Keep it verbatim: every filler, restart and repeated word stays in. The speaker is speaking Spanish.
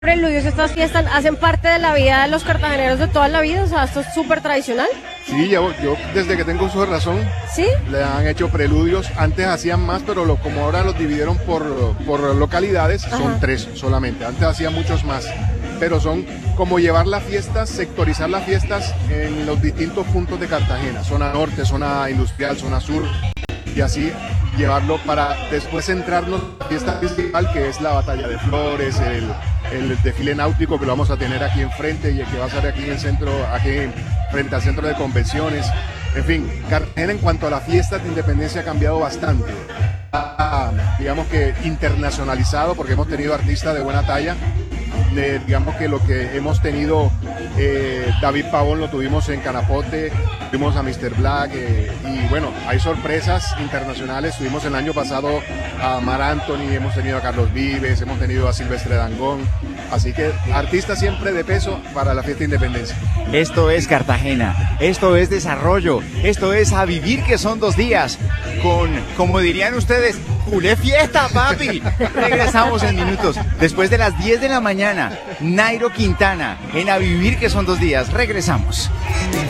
Preludios, estas fiestas hacen parte de la vida de los cartageneros de toda la vida, o sea, esto es súper tradicional. Sí, yo, yo desde que tengo uso de razón, ¿Sí? le han hecho preludios, antes hacían más, pero lo, como ahora los dividieron por, por localidades, Ajá. son tres solamente, antes hacían muchos más, pero son como llevar las fiestas, sectorizar las fiestas en los distintos puntos de Cartagena, zona norte, zona industrial, zona sur, y así llevarlo para después centrarnos en la fiesta principal, que es la batalla de flores, el, el desfile náutico que lo vamos a tener aquí enfrente y el que va a ser aquí en el centro, aquí frente al centro de convenciones. En fin, Cartagena en cuanto a las fiestas de independencia ha cambiado bastante. Ha, digamos que internacionalizado, porque hemos tenido artistas de buena talla. De, digamos que lo que hemos tenido, eh, David Pavón lo tuvimos en Canapote, tuvimos a mister Black, eh, y bueno, hay sorpresas internacionales. Tuvimos el año pasado a Mar Anthony, hemos tenido a Carlos Vives, hemos tenido a Silvestre Dangond, así que artistas siempre de peso para la fiesta de independencia. Esto es Cartagena, esto es desarrollo, esto es a vivir, que son dos días, con, como dirían ustedes, culé fiesta, papi. Regresamos en minutos, después de las diez de la mañana, Nairo Quintana, en A Vivir, que son dos días. Regresamos.